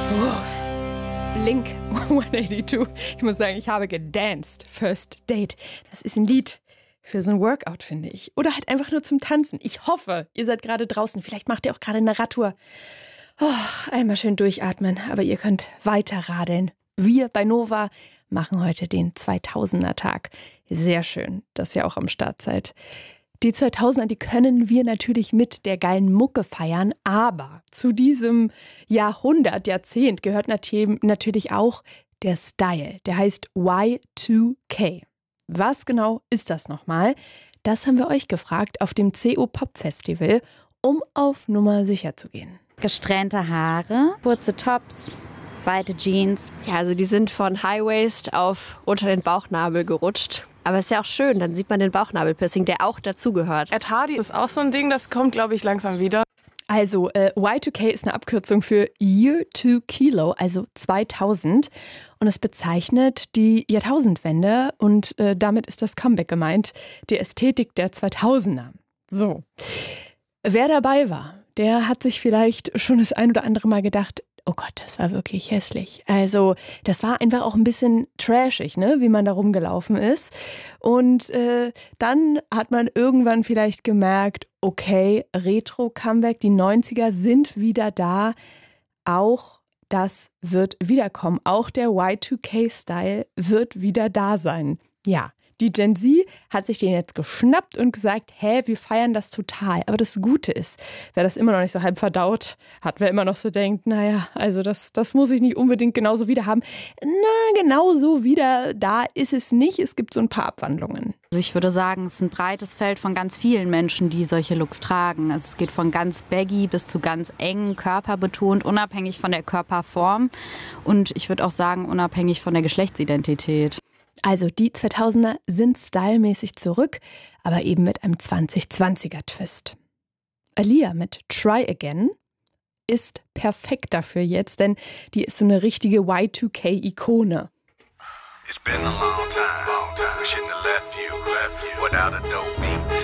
Blink 182. Ich muss sagen, ich habe gedanced. First Date. Das ist ein Lied für so ein Workout, finde ich. Oder halt einfach nur zum Tanzen. Ich hoffe, ihr seid gerade draußen. Vielleicht macht ihr auch gerade eine Radtour. Einmal schön durchatmen, aber ihr könnt weiter radeln. Wir bei Nova machen heute den 2000er-Tag. Sehr schön, dass ihr auch am Start seid. Die 2000er, die können wir natürlich mit der geilen Mucke feiern, aber zu diesem Jahrzehnt gehört natürlich auch der Style. Der heißt Y2K. Was genau ist das nochmal? Das haben wir euch gefragt auf dem CO Pop Festival, um auf Nummer sicher zu gehen. Gesträhnte Haare, kurze Tops, weite Jeans. Ja, also die sind von High-Waist auf unter den Bauchnabel gerutscht. Aber ist ja auch schön, dann sieht man den Bauchnabelpiercing, der auch dazugehört. Ed Hardy ist auch so ein Ding, das kommt, glaube ich, langsam wieder. Also Y2K ist eine Abkürzung für Year 2 Kilo, also 2000. Und es bezeichnet die Jahrtausendwende und damit ist das Comeback gemeint, die Ästhetik der 2000er. So, wer dabei war, der hat sich vielleicht schon das ein oder andere Mal gedacht, oh Gott, das war wirklich hässlich. Also das war einfach auch ein bisschen trashig, ne, wie man da rumgelaufen ist. Und dann hat man irgendwann vielleicht gemerkt, okay, Retro-Comeback, die 90er sind wieder da. Auch das wird wiederkommen. Auch der Y2K-Style wird wieder da sein. Ja. Die Gen Z hat sich den jetzt geschnappt und gesagt, wir feiern das total. Aber das Gute ist, wer das immer noch nicht so halb verdaut hat, wer immer noch so denkt, naja, also das muss ich nicht unbedingt genauso wieder haben. Na, genauso wieder da ist es nicht. Es gibt so ein paar Abwandlungen. Also ich würde sagen, es ist ein breites Feld von ganz vielen Menschen, die solche Looks tragen. Also es geht von ganz baggy bis zu ganz eng, körperbetont, unabhängig von der Körperform. Und ich würde auch sagen, unabhängig von der Geschlechtsidentität. Also die 2000er sind stylmäßig zurück, aber eben mit einem 2020er-Twist. Aaliyah mit Try Again ist perfekt dafür jetzt, denn die ist so eine richtige Y2K-Ikone. It's been a long time. We shouldn't have left you without a dope